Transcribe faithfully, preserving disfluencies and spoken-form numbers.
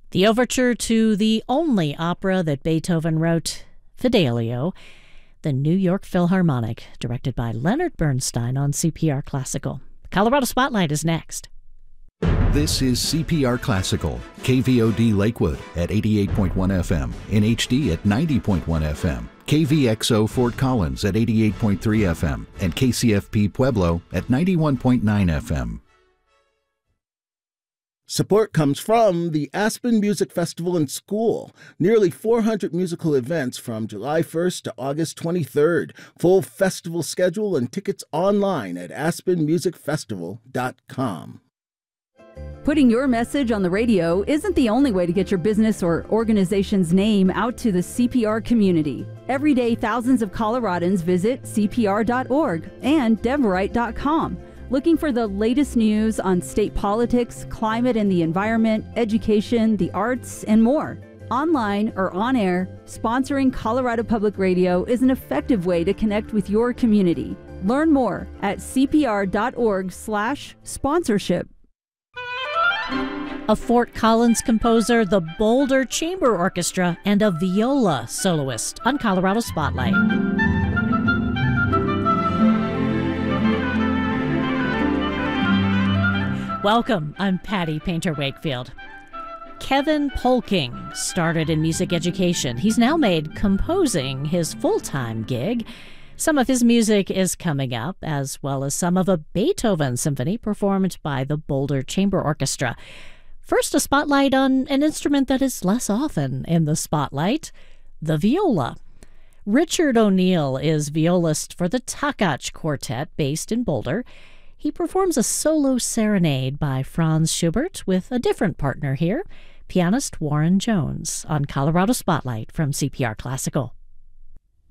The overture to the only opera that Beethoven wrote, Fidelio, the New York Philharmonic, directed by Leonard Bernstein on C P R Classical. Colorado Spotlight is next. This is C P R Classical, K V O D Lakewood at eighty-eight point one F M, in H D at ninety point one F M, K V X O Fort Collins at eighty-eight point three F M, and K C F P Pueblo at ninety-one point nine F M. Support comes from the Aspen Music Festival and School. Nearly four hundred musical events from July first to August twenty-third. Full festival schedule and tickets online at aspen music festival dot com. Putting your message on the radio isn't the only way to get your business or organization's name out to the C P R community. Every day, thousands of Coloradans visit C P R dot org and Deverite dot com. Looking for the latest news on state politics, climate and the environment, education, the arts, and more. Online or on air, sponsoring Colorado Public Radio is an effective way to connect with your community. Learn more at C P R dot org slash sponsorship. A Fort Collins composer, the Boulder Chamber Orchestra, and a viola soloist on Colorado Spotlight. Welcome, I'm Patty Painter-Wakefield. Kevin Polking started in music education. He's now made composing his full-time gig. Some of his music is coming up, as well as some of a Beethoven symphony performed by the Boulder Chamber Orchestra. First, a spotlight on an instrument that is less often in the spotlight, the viola. Richard O'Neill is violist for the Takach Quartet based in Boulder. He performs a solo serenade by Franz Schubert with a different partner here, pianist Warren Jones, on Colorado Spotlight from C P R Classical.